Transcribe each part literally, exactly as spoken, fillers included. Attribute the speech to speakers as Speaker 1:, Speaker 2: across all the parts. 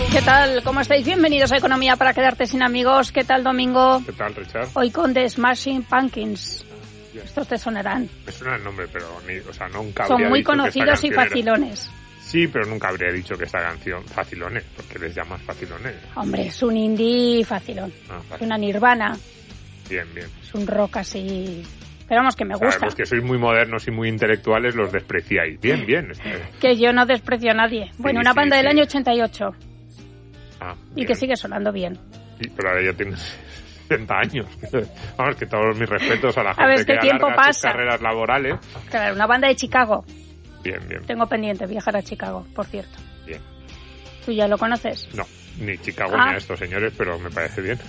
Speaker 1: ¿Qué tal? ¿Cómo estáis? Bienvenidos a Economía para quedarte sin amigos. ¿Qué tal, Domingo?
Speaker 2: ¿Qué tal, Richard?
Speaker 1: Hoy con The Smashing Pumpkins. Bien. Estos te sonarán.
Speaker 2: Me suena el nombre, pero ni, o sea, nunca
Speaker 1: Son
Speaker 2: habría
Speaker 1: muy
Speaker 2: dicho
Speaker 1: conocidos
Speaker 2: que
Speaker 1: y
Speaker 2: esta
Speaker 1: facilones.
Speaker 2: Era... Sí, pero nunca habría dicho que esta canción... Facilones, porque les llamas facilones.
Speaker 1: Hombre, es un indie facilón. Ah, es una Nirvana.
Speaker 2: Bien, bien.
Speaker 1: Es un rock así... Pero vamos, que me
Speaker 2: gusta.
Speaker 1: gusta.
Speaker 2: Los que sois muy modernos y muy intelectuales los despreciáis. Bien, bien.
Speaker 1: Que yo no desprecio a nadie. Sí, bueno, una banda sí, del sí. año ochenta y ocho.
Speaker 2: Ah,
Speaker 1: y que sigue sonando bien.
Speaker 2: Sí, pero ahora ya tienes sesenta años. Vamos, que todos mis respetos a la gente
Speaker 1: a ver,
Speaker 2: que
Speaker 1: el tiempo
Speaker 2: alarga
Speaker 1: pasa.
Speaker 2: sus carreras laborales.
Speaker 1: Claro, una banda de Chicago.
Speaker 2: Bien, bien.
Speaker 1: Tengo pendiente viajar a Chicago, por cierto.
Speaker 2: Bien.
Speaker 1: ¿Tú ya lo conoces?
Speaker 2: No, ni Chicago
Speaker 1: ah.
Speaker 2: ni a estos señores, pero me parece bien.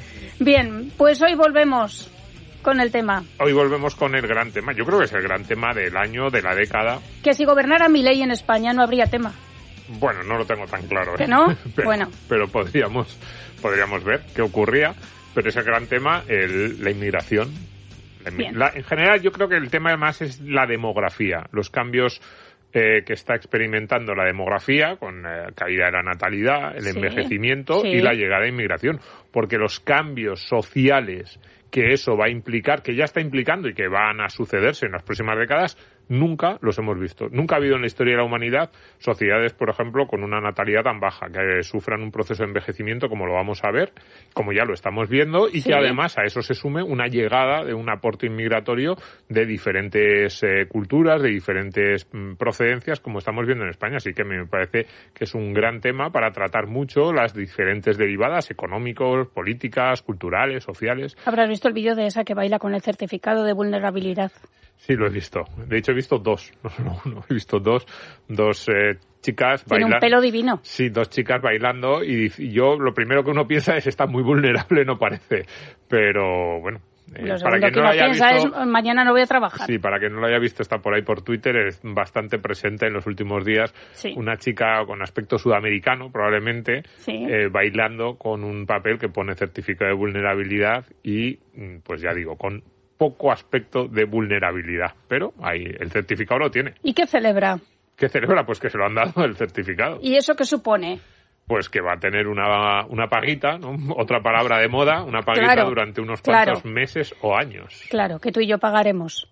Speaker 1: Bien, pues hoy volvemos con el tema.
Speaker 2: Hoy volvemos con el gran tema. Yo creo que es el gran tema del año, de la década.
Speaker 1: Que si gobernara Milei en España no habría tema.
Speaker 2: Bueno, no lo tengo tan claro. ¿eh?
Speaker 1: ¿Que no?
Speaker 2: pero,
Speaker 1: bueno.
Speaker 2: Pero podríamos, podríamos ver qué ocurría. Pero ese gran tema, el, la inmigración. La, la, en general, yo creo que el tema además es la demografía. Los cambios eh, que está experimentando la demografía, con eh, caída de la natalidad, el sí, envejecimiento sí. y la llegada de inmigración. Porque los cambios sociales que eso va a implicar, que ya está implicando y que van a sucederse en las próximas décadas, nunca los hemos visto. Nunca ha habido en la historia de la humanidad sociedades, por ejemplo, con una natalidad tan baja, que sufran un proceso de envejecimiento como lo vamos a ver, como ya lo estamos viendo, y sí. que además a eso se sume una llegada de un aporte inmigratorio de diferentes eh, culturas, de diferentes mm, procedencias, como estamos viendo en España. Así que me parece que es un gran tema para tratar mucho las diferentes derivadas económicos, políticas, culturales, sociales.
Speaker 1: Habrás visto el vídeo de esa que baila con el certificado de vulnerabilidad.
Speaker 2: Sí, lo he visto. De hecho, he visto dos, no solo uno. He visto dos, dos eh, chicas bailando.
Speaker 1: Tiene un pelo divino.
Speaker 2: Sí, dos chicas bailando y, y yo lo primero que uno piensa es está muy vulnerable, no parece. Pero bueno.
Speaker 1: Eh, lo para que, que no lo haya piensa visto, es mañana no voy a trabajar.
Speaker 2: Sí, para que no lo haya visto, está por ahí por Twitter, es bastante presente en los últimos días.
Speaker 1: Sí.
Speaker 2: Una chica con aspecto sudamericano, probablemente,
Speaker 1: sí.
Speaker 2: eh, bailando con un papel que pone certificado de vulnerabilidad y, pues ya digo, con poco aspecto de vulnerabilidad, pero ahí el certificado lo tiene.
Speaker 1: ¿Y qué celebra?
Speaker 2: ¿Qué celebra? Pues que se lo han dado el certificado.
Speaker 1: ¿Y eso qué supone?
Speaker 2: Pues que va a tener una, una paguita, ¿no? Otra palabra de moda, una paguita
Speaker 1: claro,
Speaker 2: durante unos cuantos
Speaker 1: claro.
Speaker 2: meses o años.
Speaker 1: Claro, que tú y yo pagaremos.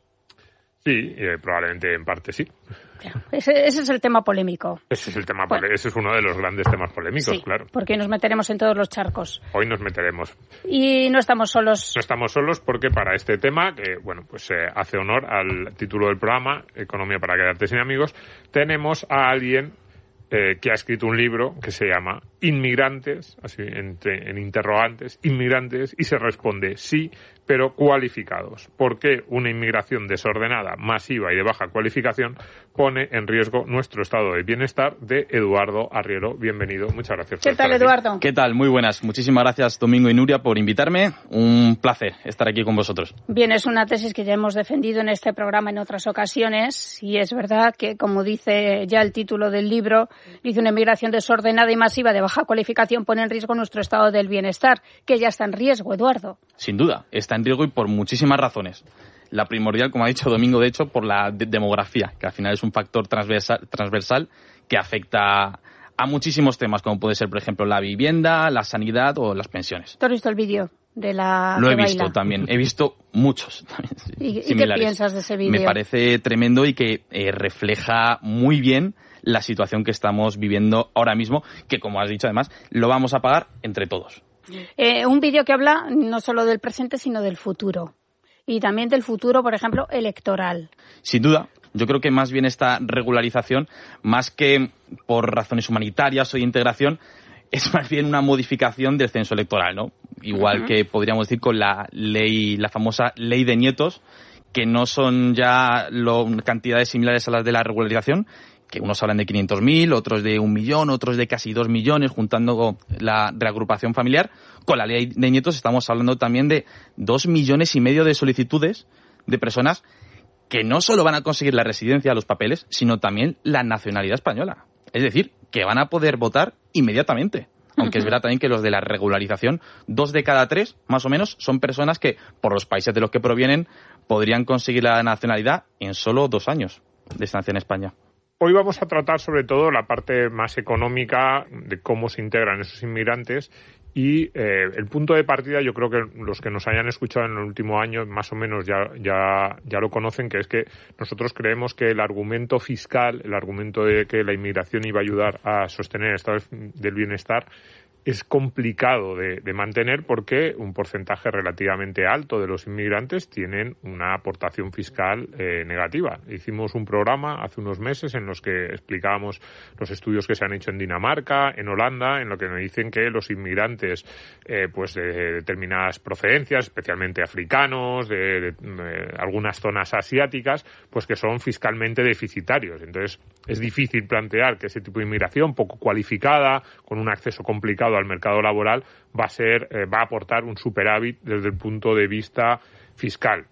Speaker 2: Sí, eh, probablemente en parte sí.
Speaker 1: Claro. Ese, ese es el tema polémico.
Speaker 2: Ese es el tema
Speaker 1: bueno.
Speaker 2: ese es uno de los grandes temas polémicos,
Speaker 1: sí,
Speaker 2: claro.
Speaker 1: Porque nos meteremos en todos los charcos.
Speaker 2: Hoy nos meteremos.
Speaker 1: Y no estamos solos.
Speaker 2: No estamos solos porque para este tema, que bueno, pues eh, hace honor al título del programa, Economía para quedarte sin amigos, tenemos a alguien eh, que ha escrito un libro que se llama Inmigrantes, así en, en interrogantes, inmigrantes, y se responde sí, pero cualificados. ¿Por qué una inmigración desordenada, masiva y de baja cualificación pone en riesgo nuestro estado de bienestar? De Eduardo Arriero. Bienvenido. Muchas gracias.
Speaker 1: ¿Qué tal, Eduardo?
Speaker 3: ¿Qué tal? Muy buenas. Muchísimas gracias, Domingo y Nuria, por invitarme. Un placer estar aquí con vosotros.
Speaker 1: Bien, es una tesis que ya hemos defendido en este programa en otras ocasiones y es verdad que, como dice ya el título del libro, dice una inmigración desordenada y masiva de baja cualificación pone en riesgo nuestro estado del bienestar, que ya está en riesgo, Eduardo.
Speaker 3: Sin duda, está en riesgo y por muchísimas razones. La primordial, como ha dicho Domingo, de hecho, por la de- demografía, que al final es un factor transversal, transversal que afecta a muchísimos temas, como puede ser, por ejemplo, la vivienda, la sanidad o las pensiones.
Speaker 1: ¿Tú has visto el vídeo de la
Speaker 3: Lo
Speaker 1: que
Speaker 3: he visto
Speaker 1: baila?
Speaker 3: también. He visto muchos también,
Speaker 1: ¿Y, ¿Y
Speaker 3: similares.
Speaker 1: qué piensas de ese vídeo?
Speaker 3: Me parece tremendo y que eh, refleja muy bien la situación que estamos viviendo ahora mismo, que, como has dicho, además, lo vamos a pagar entre todos.
Speaker 1: Eh, un vídeo que habla no solo del presente, sino del futuro. Y también del futuro, por ejemplo, electoral.
Speaker 3: Sin duda, yo creo que más bien esta regularización, más que por razones humanitarias o de integración, es más bien una modificación del censo electoral, ¿no? Igual uh-huh. que podríamos decir con la ley, la famosa ley de nietos, que no son ya lo, cantidades similares a las de la regularización, que unos hablan de quinientos mil, otros de un millón, otros de casi dos millones, juntando la reagrupación familiar. Con la ley de nietos estamos hablando también de dos millones y medio de solicitudes de personas que no solo van a conseguir la residencia, los papeles, sino también la nacionalidad española. Es decir, que van a poder votar inmediatamente. Aunque es verdad también que los de la regularización, dos de cada tres, más o menos, son personas que, por los países de los que provienen, podrían conseguir la nacionalidad en solo dos años de estancia en España.
Speaker 2: Hoy vamos a tratar sobre todo la parte más económica de cómo se integran esos inmigrantes y eh, el punto de partida, yo creo que los que nos hayan escuchado en el último año más o menos ya, ya, ya lo conocen, que es que nosotros creemos que el argumento fiscal, el argumento de que la inmigración iba a ayudar a sostener el estado del bienestar, es complicado de, de mantener porque un porcentaje relativamente alto de los inmigrantes tienen una aportación fiscal eh, negativa. Hicimos un programa hace unos meses en los que explicábamos los estudios que se han hecho en Dinamarca, en Holanda, en lo que nos dicen que los inmigrantes eh, pues de determinadas procedencias, especialmente africanos, de, de, de algunas zonas asiáticas, pues que son fiscalmente deficitarios. Entonces, es difícil plantear que ese tipo de inmigración poco cualificada, con un acceso complicado al mercado laboral, va a ser, eh, va a aportar un superávit desde el punto de vista fiscal.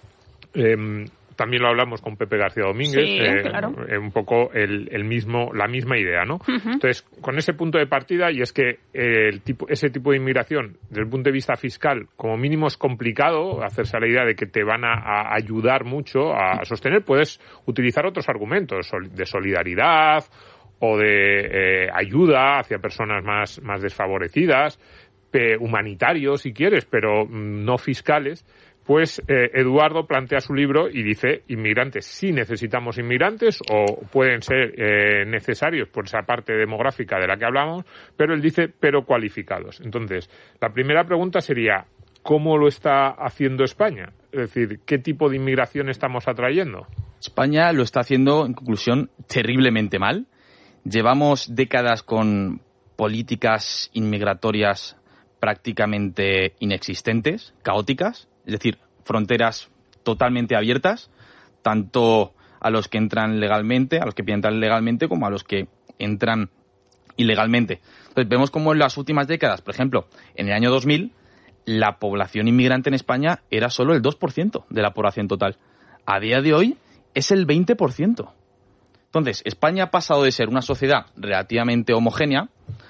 Speaker 2: Eh, también lo hablamos con Pepe García Domínguez,
Speaker 1: sí,
Speaker 2: eh,
Speaker 1: claro.
Speaker 2: eh, un poco el, el mismo, la misma idea, ¿no? Uh-huh. Entonces, con ese punto de partida, y es que eh, el tipo, ese tipo de inmigración, desde el punto de vista fiscal, como mínimo es complicado hacerse a la idea de que te van a, a ayudar mucho a sostener. Puedes utilizar otros argumentos de solidaridad o de eh, ayuda hacia personas más, más desfavorecidas, eh, humanitarios si quieres, pero mm, no fiscales. Pues eh, Eduardo plantea su libro y dice, inmigrantes, sí necesitamos inmigrantes o pueden ser eh, necesarios por esa parte demográfica de la que hablamos, pero él dice, pero cualificados. Entonces, la primera pregunta sería, ¿cómo lo está haciendo España? Es decir, ¿qué tipo de inmigración estamos atrayendo?
Speaker 3: España lo está haciendo, en conclusión, terriblemente mal. Llevamos décadas con políticas inmigratorias prácticamente inexistentes, caóticas, es decir, fronteras totalmente abiertas, tanto a los que entran legalmente, a los que entran legalmente, como a los que entran ilegalmente. Entonces, vemos cómo en las últimas décadas, por ejemplo, en el año dos mil, la población inmigrante en España era solo el dos por ciento de la población total. A día de hoy es el veinte por ciento. Entonces, España ha pasado de ser una sociedad relativamente homogénea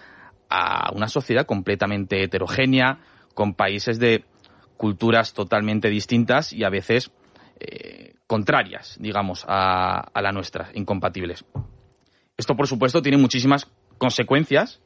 Speaker 3: a una sociedad completamente heterogénea, con países de culturas totalmente distintas y a veces eh, contrarias, digamos, a, a la nuestra, incompatibles. Esto, por supuesto, tiene muchísimas consecuencias,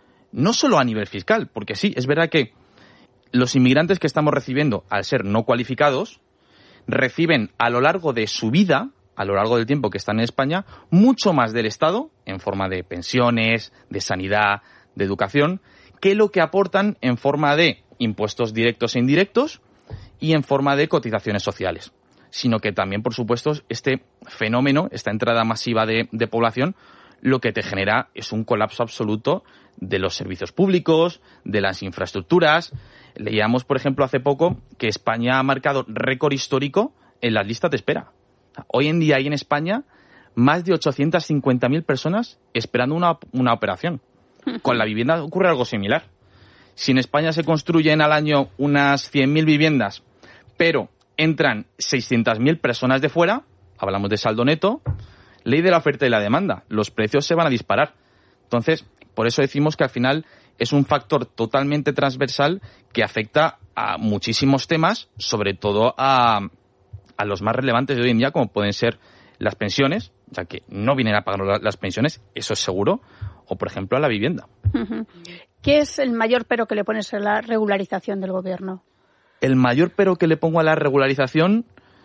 Speaker 3: no solo a nivel fiscal, porque sí, es verdad que los inmigrantes que estamos recibiendo, al ser no cualificados, reciben a lo largo de su vida, a lo largo del tiempo que están en España, mucho más del Estado, en forma de pensiones, de sanidad, de educación, que lo que aportan en forma de impuestos directos e indirectos y en forma de cotizaciones sociales. Sino que también, por supuesto, este fenómeno, esta entrada masiva de, de población, lo que te genera es un colapso absoluto de los servicios públicos, de las infraestructuras. Leíamos, por ejemplo, hace poco que España ha marcado récord histórico en las listas de espera. Hoy en día hay en España más de ochocientas cincuenta mil personas esperando una, una operación. Con la vivienda ocurre algo similar. Si en España se construyen al año unas cien mil viviendas, pero entran seiscientas mil personas de fuera, hablamos de saldo neto, ley de la oferta y la demanda, los precios se van a disparar. Entonces, por eso decimos que al final es un factor totalmente transversal que afecta a muchísimos temas, sobre todo a, a los más relevantes de hoy en día, como pueden ser las pensiones, ya que no vienen a pagar las pensiones, eso es seguro, o por ejemplo a la vivienda.
Speaker 1: ¿Qué es el mayor pero que le pones a la regularización del gobierno?
Speaker 3: El mayor pero que le pongo a la regularización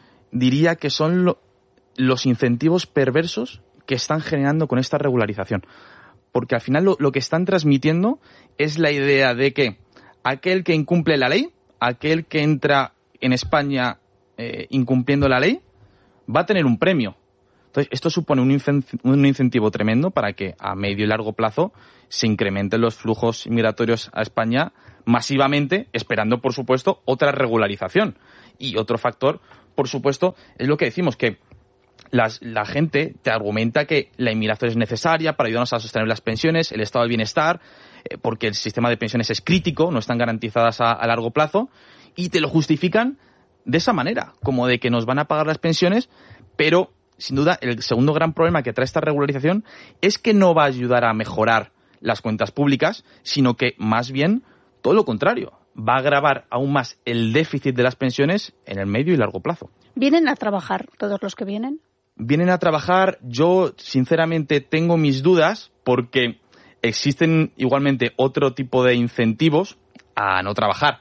Speaker 3: diría que son lo, los incentivos perversos que están generando con esta regularización. Porque al final lo, lo que están transmitiendo es la idea de que aquel que incumple la ley, aquel que entra en España eh, incumpliendo la ley, va a tener un premio. Entonces, esto supone un, incent- un incentivo tremendo para que a medio y largo plazo se incrementen los flujos migratorios a España masivamente, esperando, por supuesto, otra regularización. Y otro factor, por supuesto, es lo que decimos, que las, la gente te argumenta que la inmigración es necesaria para ayudarnos a sostener las pensiones, el estado de bienestar, eh, porque el sistema de pensiones es crítico, no están garantizadas a, a largo plazo, y te lo justifican de esa manera, como de que nos van a pagar las pensiones, pero sin duda el segundo gran problema que trae esta regularización es que no va a ayudar a mejorar las cuentas públicas, sino que más bien todo lo contrario, va a agravar aún más el déficit de las pensiones en el medio y largo plazo.
Speaker 1: ¿Vienen a trabajar todos los que vienen?
Speaker 3: vienen a trabajar, yo sinceramente tengo mis dudas porque existen igualmente otro tipo de incentivos a no trabajar.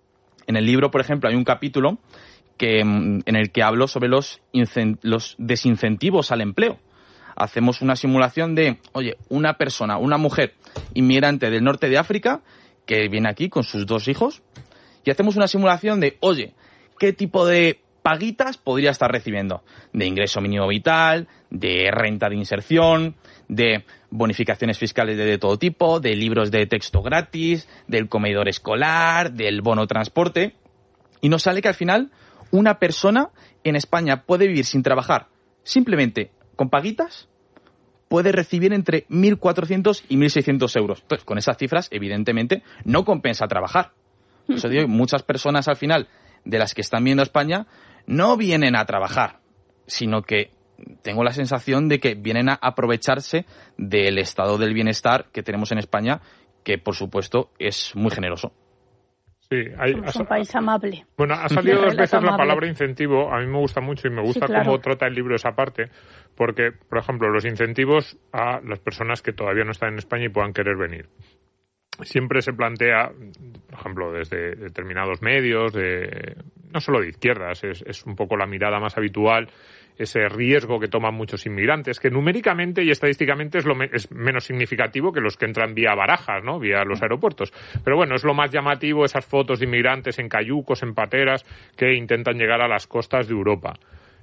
Speaker 3: En el libro, por ejemplo, hay un capítulo que, en el que hablo sobre los, incent- los desincentivos al empleo. Hacemos una simulación de, oye, una persona, una mujer inmigrante del norte de África que viene aquí con sus dos hijos y hacemos una simulación de, oye, ¿qué tipo de paguitas podría estar recibiendo? De ingreso mínimo vital, de renta de inserción, de bonificaciones fiscales de, de todo tipo, de libros de texto gratis, del comedor escolar, del bono transporte. Y nos sale que al final una persona en España puede vivir sin trabajar simplemente con paguitas, puede recibir entre mil cuatrocientos y mil seiscientos euros. Entonces, con esas cifras, evidentemente, no compensa trabajar. Por eso digo, muchas personas al final de las que están viendo a España no vienen a trabajar, sino que tengo la sensación de que vienen a aprovecharse del estado del bienestar que tenemos en España, que por supuesto es muy generoso.
Speaker 2: Sí, hay,
Speaker 1: es un país amable.
Speaker 2: Bueno, ha salido dos veces amable. La palabra incentivo. A mí me gusta mucho y me gusta sí, claro. cómo trata el libro esa parte, porque, por ejemplo, los incentivos a las personas que todavía no están en España y puedan querer venir. Siempre se plantea, por ejemplo, desde determinados medios, de, no solo de izquierdas, es, es un poco la mirada más habitual, ese riesgo que toman muchos inmigrantes, que numéricamente y estadísticamente es, lo me, es menos significativo que los que entran vía Barajas, ¿no? Vía los aeropuertos. Pero bueno, es lo más llamativo, esas fotos de inmigrantes en cayucos, en pateras, que intentan llegar a las costas de Europa.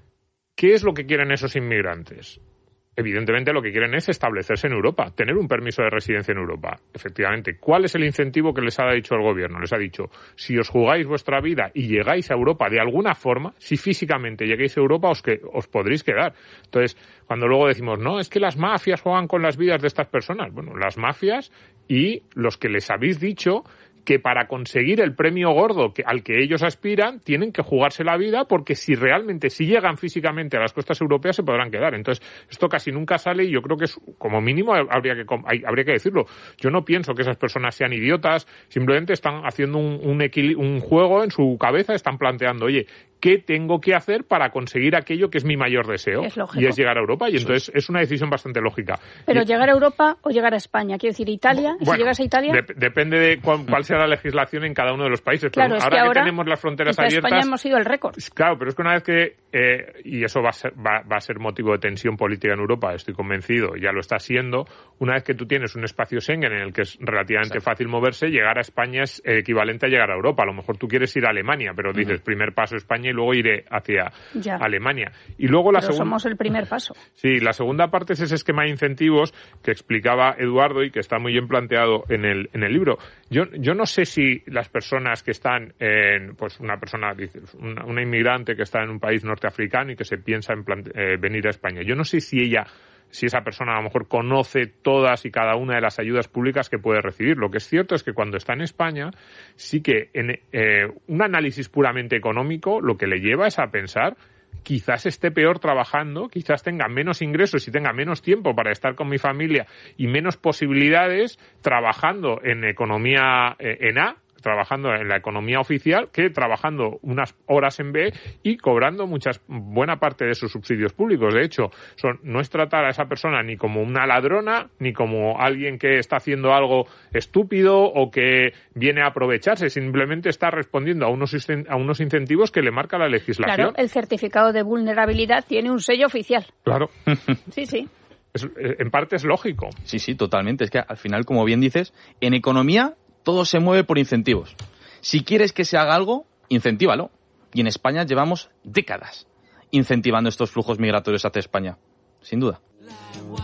Speaker 2: ¿Qué es lo que quieren esos inmigrantes? Evidentemente lo que quieren es establecerse en Europa, tener un permiso de residencia en Europa. Efectivamente, ¿cuál es el incentivo que les ha dicho el gobierno? Les ha dicho, si os jugáis vuestra vida y llegáis a Europa de alguna forma, si físicamente lleguéis a Europa, os, que, os podréis quedar. Entonces, cuando luego decimos, no, es que las mafias juegan con las vidas de estas personas. Bueno, las mafias y los que les habéis dicho que para conseguir el premio gordo que, al que ellos aspiran, tienen que jugarse la vida, porque si realmente, si llegan físicamente a las costas europeas, se podrán quedar. Entonces, esto casi nunca sale y yo creo que es, como mínimo habría que, habría que decirlo. Yo no pienso que esas personas sean idiotas, simplemente están haciendo un, un, equil- un juego en su cabeza, están planteando, oye, ¿qué tengo que hacer para conseguir aquello que es mi mayor deseo? Es y es llegar a Europa, y entonces es una decisión bastante lógica.
Speaker 1: Pero
Speaker 2: y,
Speaker 1: llegar a Europa o llegar a España, quiero decir, Italia,
Speaker 2: bueno,
Speaker 1: si llegas a Italia...
Speaker 2: De, depende de cuál, cuál sea la legislación en cada uno de los países.
Speaker 1: Claro,
Speaker 2: pero
Speaker 1: es
Speaker 2: ahora
Speaker 1: que,
Speaker 2: que
Speaker 1: ahora,
Speaker 2: tenemos las fronteras
Speaker 1: en
Speaker 2: abiertas...
Speaker 1: España hemos sido el récord.
Speaker 2: Claro, pero es que una vez que, eh, y eso va a, ser, va, va a ser motivo de tensión política en Europa, estoy convencido, ya lo está siendo, una vez que tú tienes un espacio Schengen en el que es relativamente Exacto. fácil moverse, llegar a España es equivalente a llegar a Europa. A lo mejor tú quieres ir a Alemania, pero dices, uh-huh. primer paso España y luego iré hacia ya. Alemania. Y luego la
Speaker 1: pero
Speaker 2: segunda...
Speaker 1: somos el primer paso.
Speaker 2: Sí, la segunda parte es ese esquema de incentivos que explicaba Eduardo y que está muy bien planteado en el, en el libro. Yo, yo no sé si las personas que están en, pues una persona, una, una inmigrante que está en un país norteafricano y que se piensa en plante, eh, venir a España, yo no sé si ella, si esa persona a lo mejor conoce todas y cada una de las ayudas públicas que puede recibir. Lo que es cierto es que cuando está en España, sí que en eh, un análisis puramente económico lo que le lleva es a pensar quizás esté peor trabajando, quizás tenga menos ingresos y tenga menos tiempo para estar con mi familia y menos posibilidades trabajando en economía eh, en A, trabajando en la economía oficial, que trabajando unas horas en B y cobrando muchas buena parte de sus subsidios públicos. De hecho, son, no es tratar a esa persona ni como una ladrona, ni como alguien que está haciendo algo estúpido o que viene a aprovecharse, simplemente está respondiendo a unos, a unos incentivos que le marca la legislación.
Speaker 1: Claro, el certificado de vulnerabilidad tiene un sello oficial.
Speaker 2: Claro.
Speaker 1: Sí, sí.
Speaker 2: Es, en parte es lógico.
Speaker 3: Sí, sí, totalmente. Es que al final, como bien dices, en economía todo se mueve por incentivos. Si quieres que se haga algo, incentívalo. Y en España llevamos décadas incentivando estos flujos migratorios hacia España, sin duda.